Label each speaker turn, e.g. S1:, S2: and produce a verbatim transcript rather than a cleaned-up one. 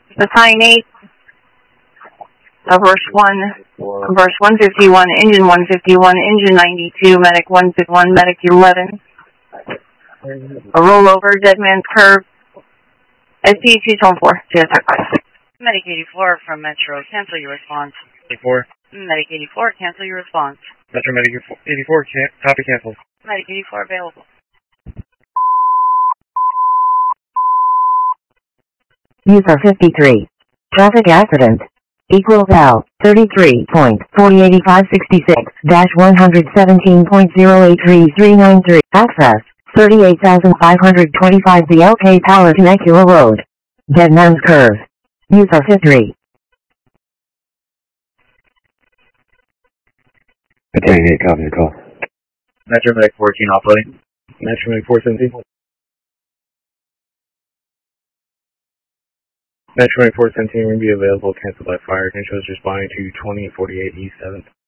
S1: Battalion eight, uh, verse one, verse one fifty-one, engine one fifty-one, engine ninety-two, medic one fifty-one, medic eleven. A rollover, dead man's curve, S P two twenty-four, T S five.
S2: Medic eighty-four from Metro, cancel your response.
S3: eighty-four.
S2: Medic eighty-four, cancel your response.
S3: Metro Medic eighty-four, can copy cancel.
S2: Medic eighty-four available.
S4: User fifty-three. Traffic accident. Equals L thirty-three point four eight five six six dash one seventeen point zero eight three three nine three. Access thirty-eight thousand five hundred twenty-five The L K Power Temecula Road. Dead Man's Curve. User fifty-three.
S5: Battalion eight, copy the call.
S3: Metro Medic fourteen offloading. Metro Medic four seventeen. Metro Medic four seventeen will be available, cancelled by fire. Controls responding to twenty forty-eight East seventh.